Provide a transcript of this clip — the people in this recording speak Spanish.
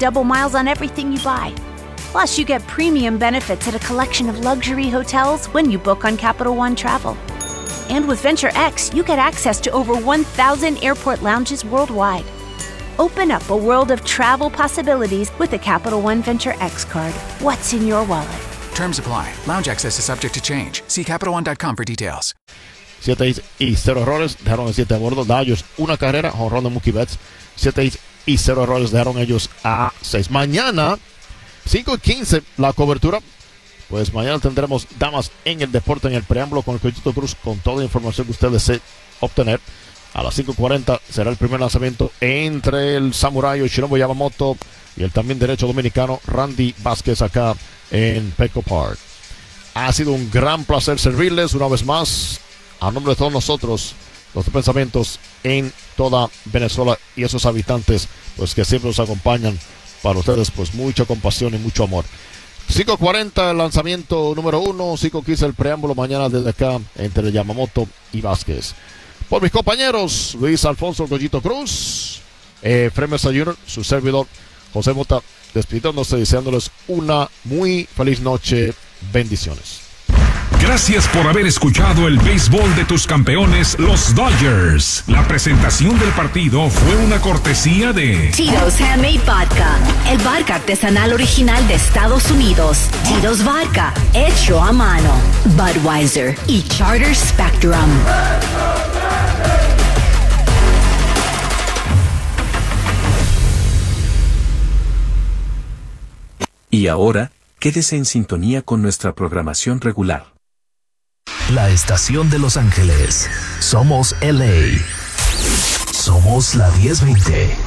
double miles on everything you buy. Plus, you get premium benefits at a collection of luxury hotels when you book on Capital One Travel. And with Venture X, you get access to over 1,000 airport lounges worldwide. Open up a world of travel possibilities with the Capital One Venture X card. What's in your wallet? Terms apply. Lounge access is subject to change. See CapitalOne.com for details. 7 hits y 0 errores, dejaron el 7 a bordo. Dodgers, una carrera, jonrón de Mookie Betts. 7 hits y 0 errores, dejaron ellos a 6. Mañana, 5:15, la cobertura. Pues mañana tendremos Damas en el Deporte en el preámbulo con el Coyito Cruz, con toda la información que usted desee obtener. A las 5:40 será el primer lanzamiento entre el samurayo Shinobu Yamamoto y el también derecho dominicano Randy Vázquez acá en Petco Park. Ha sido un gran placer servirles una vez más. A nombre de todos nosotros, los pensamientos en toda Venezuela y esos habitantes pues que siempre nos acompañan, para ustedes pues mucha compasión y mucho amor. 5:40 el lanzamiento número 1, 5:15 el preámbulo mañana desde acá entre Yamamoto y Vázquez. Por mis compañeros Luis Alfonso Goyito Cruz, Fremesa Jr., su servidor José Mota, despidiéndose, deseándoles una muy feliz noche. Bendiciones. Gracias por haber escuchado el béisbol de tus campeones, los Dodgers. La presentación del partido fue una cortesía de Tito's Handmade Vodka, el vodka artesanal original de Estados Unidos. Tito's Vodka, hecho a mano. Budweiser y Charter Spectrum. Y ahora, quédese en sintonía con nuestra programación regular. La estación de Los Ángeles. Somos LA. Somos la 1020.